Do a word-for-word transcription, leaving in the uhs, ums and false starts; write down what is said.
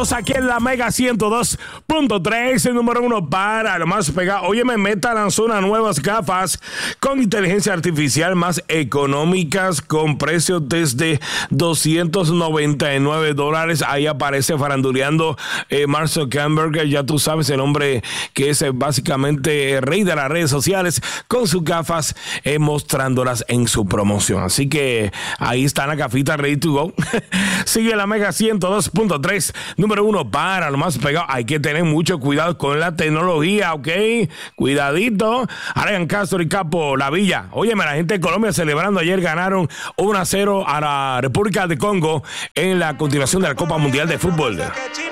Aquí en la Mega ciento dos punto tres, el número uno para lo más pegado. Óyeme, Meta lanzó unas nuevas gafas con inteligencia artificial más económicas con precios desde doscientos noventa y nueve dólares. Ahí aparece faranduleando eh, Mark Zuckerberg, ya tú sabes, el hombre que es eh, básicamente el rey de las redes sociales, con sus gafas eh, mostrándolas en su promoción. Así que ahí están las gafitas ready to go. Sigue la Mega ciento dos punto tres, número uno para lo más pegado. Hay que tener mucho cuidado con la tecnología, ¿ok? Cuidadito. Arian Castro y Capo, La Villa. Óyeme, la gente de Colombia celebrando ayer ganaron uno a cero a la República de Congo en la continuación de la Copa Mundial de Fútbol.